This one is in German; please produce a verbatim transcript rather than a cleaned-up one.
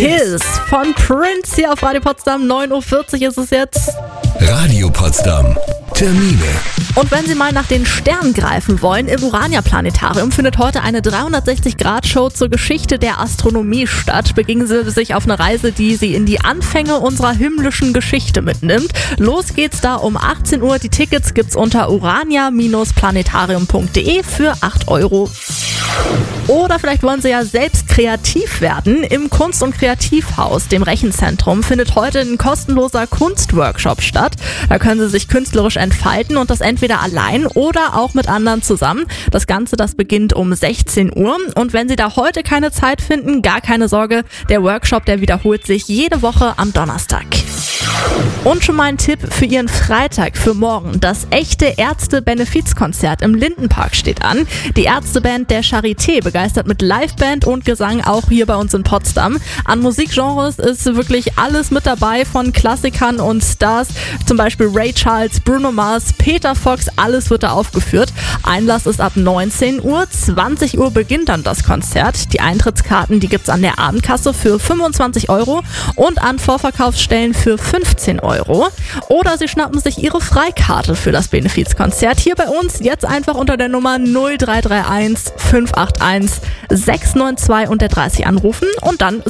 Kiss von Prince hier auf Radio Potsdam. neun Uhr vierzig ist es jetzt. Radio Potsdam. Termine. Und wenn Sie mal nach den Sternen greifen wollen, im Urania-Planetarium findet heute eine dreihundertsechzig Grad Show zur Geschichte der Astronomie statt. Begeben Sie sich auf eine Reise, die Sie in die Anfänge unserer himmlischen Geschichte mitnimmt. Los geht's da um achtzehn Uhr. Die Tickets gibt's unter urania Bindestrich planetarium punkt de für acht Euro. Oder vielleicht wollen Sie ja selbst kreativ werden. Im Kunst- und Kreativhaus, dem Rechenzentrum, findet heute ein kostenloser Kunstworkshop statt. Da können Sie sich künstlerisch entfalten und das entweder allein oder auch mit anderen zusammen. Das Ganze, das beginnt um sechzehn Uhr. Und wenn Sie da heute keine Zeit finden, gar keine Sorge, der Workshop, der wiederholt sich jede Woche am Donnerstag. Und schon mal ein Tipp für Ihren Freitag, für morgen. Das echte Ärzte-Benefizkonzert im Lindenpark steht an. Die Ärzteband der Charité begeistert mit Liveband und Gesang auch hier bei uns in Potsdam. An Musikgenres ist wirklich alles mit dabei, von Klassikern und Stars, zum Beispiel Ray Charles, Bruno Mars, Peter Fox, alles wird da aufgeführt. Einlass ist ab neunzehn Uhr, zwanzig Uhr beginnt dann das Konzert. Die Eintrittskarten, die gibt's an der Abendkasse für fünfundzwanzig Euro und an Vorverkaufsstellen für fünfzehn Euro. Oder Sie schnappen sich Ihre Freikarte für das Benefizkonzert hier bei uns. Jetzt einfach unter der Nummer null drei drei eins fünf acht eins sechs neun zwei und der dreißig anrufen und dann